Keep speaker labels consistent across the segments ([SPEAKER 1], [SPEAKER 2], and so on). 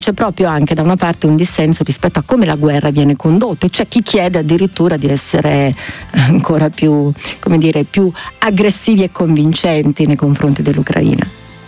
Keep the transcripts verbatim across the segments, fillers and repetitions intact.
[SPEAKER 1] c'è proprio anche da una parte un dissenso rispetto a come la guerra viene condotta. C'è chi chiede addirittura di essere ancora più, come dire, più aggressivi e convincenti nei confronti dell'Ucraina.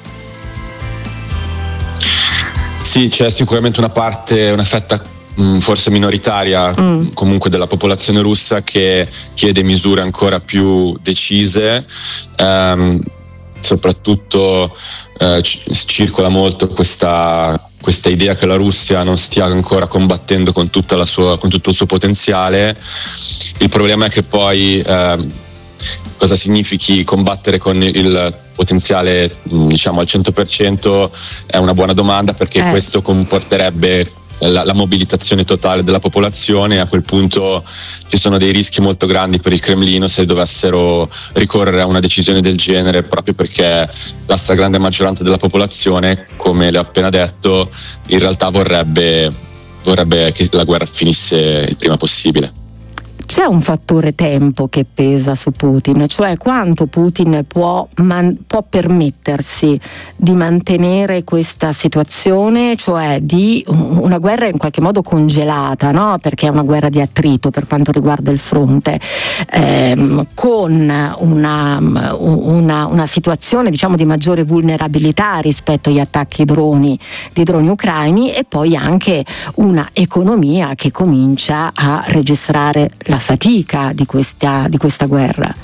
[SPEAKER 2] Sì, c'è sicuramente una parte, una fetta mh, forse minoritaria mm. comunque della popolazione russa che chiede misure ancora più decise. Um, soprattutto eh, c- circola molto questa questa idea che la Russia non stia ancora combattendo con tutta la sua, con tutto il suo potenziale. Il problema è che poi eh, cosa significhi combattere con il potenziale, diciamo, al cento per cento è una buona domanda, perché eh. questo comporterebbe la, la mobilitazione totale della popolazione. A quel punto ci sono dei rischi molto grandi per il Cremlino se dovessero ricorrere a una decisione del genere, proprio perché la stragrande maggioranza della popolazione, come le ho appena detto, in realtà vorrebbe, vorrebbe che la guerra finisse il prima possibile.
[SPEAKER 1] C'è un fattore tempo che pesa su Putin, cioè quanto Putin può, man, può permettersi di mantenere questa situazione, cioè di una guerra in qualche modo congelata, no? Perché è una guerra di attrito per quanto riguarda il fronte, ehm, con una, una, una situazione, diciamo, di maggiore vulnerabilità rispetto agli attacchi droni di droni ucraini, e poi anche una economia che comincia a registrare la fatica di questa, di questa guerra.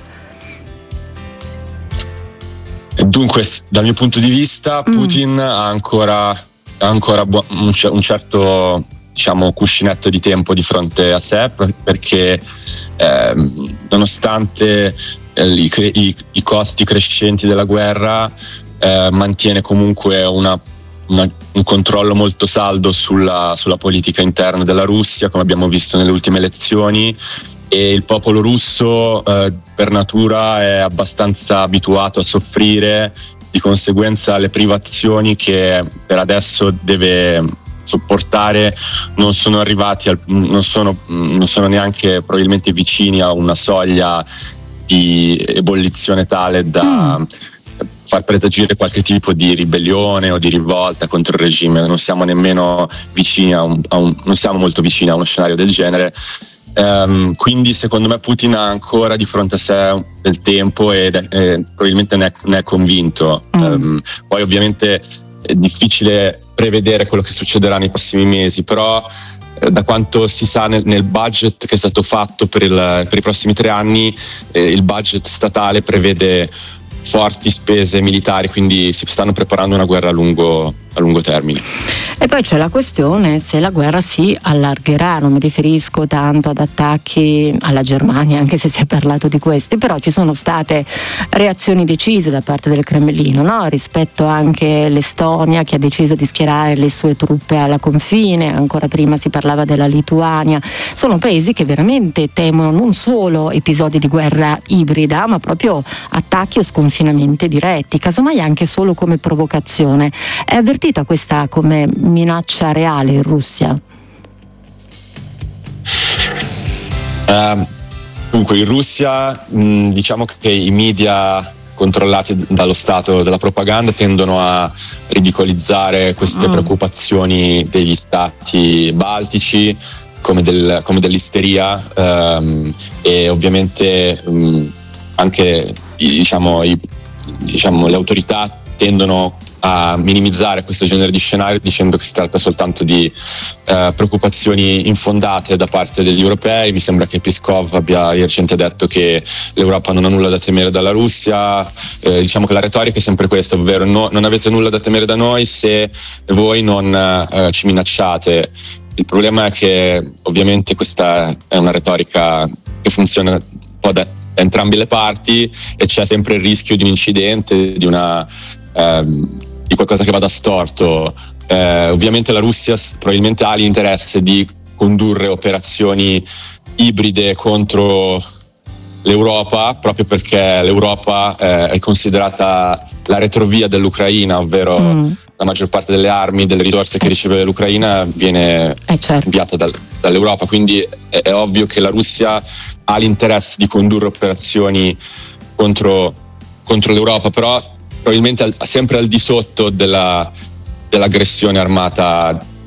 [SPEAKER 2] Dunque, dal mio punto di vista, Putin mm. ha ancora, ha ancora bu- un, c- un certo, diciamo, cuscinetto di tempo di fronte a sé, perché eh, nonostante eh, i, i, i costi crescenti della guerra, eh, mantiene comunque una Una, un controllo molto saldo sulla, sulla politica interna della Russia, come abbiamo visto nelle ultime elezioni, e il popolo russo eh, per natura è abbastanza abituato a soffrire. Di conseguenza le privazioni che per adesso deve sopportare non sono arrivati al, non sono, non sono neanche probabilmente vicini a una soglia di ebollizione tale da mm. far presagire qualche tipo di ribellione o di rivolta contro il regime. Non siamo nemmeno vicini a un, a un non siamo molto vicini a uno scenario del genere. Um, quindi secondo me Putin ha ancora di fronte a sé del tempo e eh, probabilmente ne è, ne è convinto. Mm. Um, poi ovviamente è difficile prevedere quello che succederà nei prossimi mesi, però eh, da quanto si sa nel, nel budget che è stato fatto per, il, per i prossimi tre anni, eh, il budget statale prevede forti spese militari, quindi si stanno preparando una guerra a lungo, a lungo termine.
[SPEAKER 1] E poi c'è la questione se la guerra si allargherà. Non mi riferisco tanto ad attacchi alla Germania, anche se si è parlato di questi, però ci sono state reazioni decise da parte del Cremlino, no? Rispetto anche all'Estonia, che ha deciso di schierare le sue truppe alla confine. Ancora prima si parlava della Lituania. Sono paesi che veramente temono non solo episodi di guerra ibrida, ma proprio attacchi o sconfinamenti diretti, casomai anche solo come provocazione. È avvertita questa come minaccia reale in Russia?
[SPEAKER 2] Uh, dunque in Russia mh, diciamo che i media controllati dallo Stato della propaganda tendono a ridicolizzare queste mm. preoccupazioni degli stati baltici come, del, come dell'isteria, um, e ovviamente um, anche diciamo, i, diciamo, le autorità tendono a minimizzare questo genere di scenario, dicendo che si tratta soltanto di eh, preoccupazioni infondate da parte degli europei. Mi sembra che Peskov abbia di recente detto che l'Europa non ha nulla da temere dalla Russia. Eh, diciamo che la retorica è sempre questa, ovvero no, non avete nulla da temere da noi se voi non eh, ci minacciate. Il problema è che ovviamente questa è una retorica che funziona un po' da entrambe le parti, e c'è sempre il rischio di un incidente, di una ehm, di qualcosa che vada storto. Eh, ovviamente la Russia probabilmente ha l'interesse di condurre operazioni ibride contro l'Europa, proprio perché l'Europa eh, è considerata la retrovia dell'Ucraina, ovvero mm. la maggior parte delle armi, delle risorse che riceve l'Ucraina viene eh certo. inviata dal, dall'Europa, quindi è, è ovvio che la Russia ha l'interesse di condurre operazioni contro, contro l'Europa, però probabilmente al, sempre al di sotto della, dell'aggressione armata